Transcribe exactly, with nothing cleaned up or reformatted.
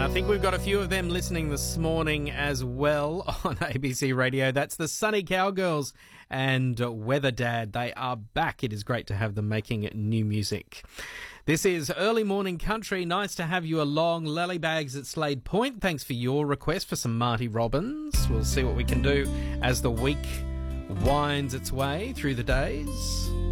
I think we've got a few of them listening this morning as well on A B C Radio. That's the Sunny Cowgirls and Weather Dad. They are back. It is great to have them making new music. This is Early Morning Country. Nice to have you along. Lelybags at Slade Point. Thanks for your request for some Marty Robbins. We'll see what we can do as the week winds its way through the days.